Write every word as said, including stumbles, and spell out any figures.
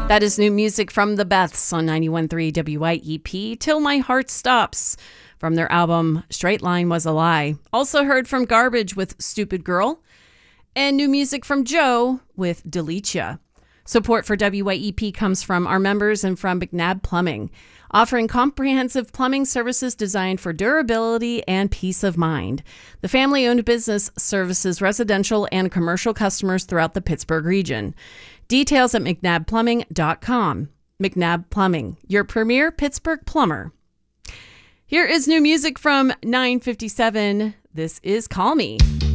That is new music from the Beths on ninety-one point three W I E P, Till My Heart Stops, from their album Straight Line Was a Lie. Also heard from Garbage with Stupid Girl, and new music from Joe with Delicia. Support for W Y E P comes from our members and from McNabb Plumbing, offering comprehensive plumbing services designed for durability and peace of mind. The family-owned business services residential and commercial customers throughout the Pittsburgh region. Details at mcnabb plumbing dot com. McNabb Plumbing, your premier Pittsburgh plumber. Here is new music from nine fifty-seven. This is Call Me.